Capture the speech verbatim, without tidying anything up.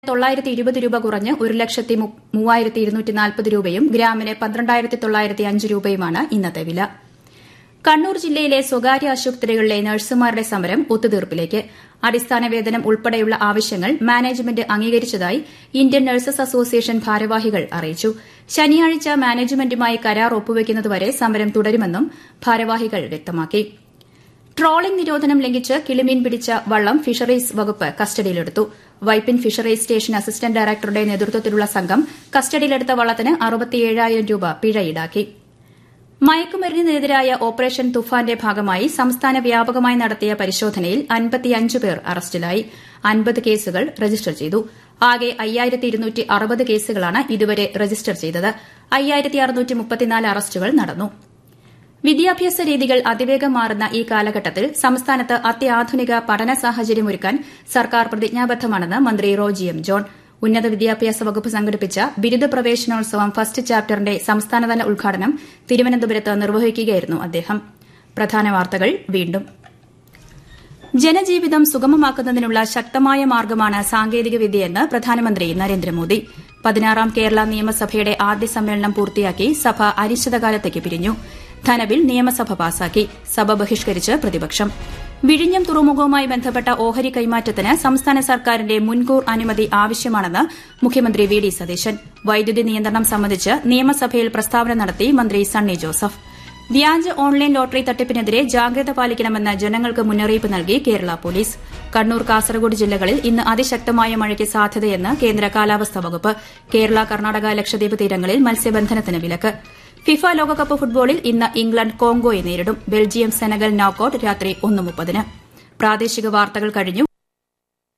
തൊള്ളായിരത്തി ഇരുപത് രൂപ കുറഞ്ഞ് ഒരു ലക്ഷത്തി മൂവായിരത്തി ഇരുന്നൂറ്റി നാൽപ്പത് രൂപയും ഗ്രാമിന് പന്ത്രണ്ടായിരത്തി തൊള്ളായിരത്തി അഞ്ച് രൂപയുമാണ് ഇന്നത്തെ വില. കണ്ണൂർ ജില്ലയിലെ സ്വകാര്യ ആശുപത്രികളിലെ നഴ്സുമാരുടെ സമരം ഒത്തുതീർപ്പിലേക്ക്. അടിസ്ഥാന വേതനം ഉൾപ്പെടെയുള്ള ആവശ്യങ്ങൾ മാനേജ്മെന്റ് അംഗീകരിച്ചതായി ഇന്ത്യൻ നഴ്സസ് അസോസിയേഷൻ ഭാരവാഹികൾ അറിയിച്ചു. ശനിയാഴ്ച മാനേജ്മെന്റുമായി കരാർ ഒപ്പുവയ്ക്കുന്നതുവരെ സമരം തുടരുമെന്നും ഭാരവാഹികൾ വ്യക്തമാക്കി. ട്രോളിംഗ് നിരോധനം ലംഘിച്ച് കിളിമീൻ പിടിച്ച വള്ളം ഫിഷറീസ് വകുപ്പ് കസ്റ്റഡിയിലെടുത്തു. വൈപ്പിൻ ഫിഷറീസ് സ്റ്റേഷൻ അസിസ്റ്റന്റ് ഡയറക്ടറുടെ നേതൃത്വത്തിലുള്ള സംഘം കസ്റ്റഡിയിലെടുത്ത വള്ളത്തിന് അറുപത്തിയേഴായിരം രൂപ പിഴ ഈടാക്കി. മയക്കുമരുന്നിനെതിരായ ഓപ്പറേഷൻ തുഫാന്റെ ഭാഗമായി സംസ്ഥാന വ്യാപകമായി നടത്തിയ പരിശോധനയിൽ അൻപത്തിയഞ്ച് പേർ അറസ്റ്റിലായി. അൻപത് കേസുകൾ രജിസ്റ്റർ ചെയ്തു. ആകെ അയ്യായിരത്തി ഇരുന്നൂറ്റി അറുപത് കേസുകളാണ് ഇതുവരെ രജിസ്റ്റർ ചെയ്തത്. അയ്യായിരത്തി അറുന്നൂറ്റി മുപ്പത്തിനാല് അറസ്റ്റുകൾ നടന്നു. വിദ്യാഭ്യാസ രീതികൾ അതിവേഗം മാറുന്ന ഈ കാലഘട്ടത്തിൽ സംസ്ഥാനത്ത് അത്യാധുനിക പഠന സാഹചര്യമൊരുക്കാൻ സർക്കാർ പ്രതിജ്ഞാബദ്ധമാണെന്ന് മന്ത്രി റോജി എം ജോൺ. ഉന്നത വിദ്യാഭ്യാസ വകുപ്പ് സംഘടിപ്പിച്ച ബിരുദ പ്രവേശനോത്സവം ഫസ്റ്റ് ചാപ്റ്ററിന്റെ സംസ്ഥാനതല ഉദ്ഘാടനം തിരുവനന്തപുരത്ത് നിർവഹിക്കുകയായിരുന്നു അദ്ദേഹം. പ്രധാന വാർത്തകൾ വീണ്ടും. ജനജീവിതം സുഗമമാക്കുന്നതിനുള്ള ശക്തമായ മാർഗ്ഗമാണ് സാങ്കേതികവിദ്യയെന്ന് പ്രധാനമന്ത്രി നരേന്ദ്രമോദി. പതിനാറാം കേരള നിയമസഭയുടെ ആദ്യ സമ്മേളനം പൂർത്തിയാക്കി സഭ അനിശ്ചിതകാലത്തേക്ക് പിരിഞ്ഞു. ധനബിൽ നിയമസഭ പാസാക്കി. സഭ ബഹിഷ്കരിച്ച് പ്രതിപക്ഷം. വിഴിഞ്ഞം തുറമുഖവുമായി ബന്ധപ്പെട്ട ഓഹരി കൈമാറ്റത്തിന് സംസ്ഥാന സർക്കാരിന്റെ മുൻകൂർ അനുമതി ആവശ്യമാണെന്ന് മുഖ്യമന്ത്രി വി ഡി സതീശൻ. വൈദ്യുതി നിയന്ത്രണം സംബന്ധിച്ച് നിയമസഭയിൽ പ്രസ്താവന നടത്തി മന്ത്രി സണ്ണി ജോസഫ്. വ്യാജ ഓൺലൈൻ ലോട്ടറി തട്ടിപ്പിനെതിരെ ജാഗ്രത പാലിക്കണമെന്ന് ജനങ്ങൾക്ക് മുന്നറിയിപ്പ് നൽകി കേരള പോലീസ്. കണ്ണൂർ, കാസർഗോഡ് ജില്ലകളിൽ ഇന്ന് അതിശക്തമായ മഴയ്ക്ക് സാധ്യതയെന്ന് കേന്ദ്ര കാലാവസ്ഥാ വകുപ്പ്. കേരള, കർണാടക, ലക്ഷദ്വീപ് തീരങ്ങളിൽ മത്സ്യബന്ധനത്തിന് വിലക്ക്. ഫിഫ ലോകകപ്പ് ഫുട്ബോളിൽ ഇന്ന് ഇംഗ്ലണ്ട് കോങ്കോയെ നേരിടും. ബെൽജിയം സെനഗൽ നോക്കൌട്ട് രാത്രി ഒന്ന് മുപ്പതിന്. പ്രാദേശിക വാർത്തകൾ കഴിഞ്ഞു.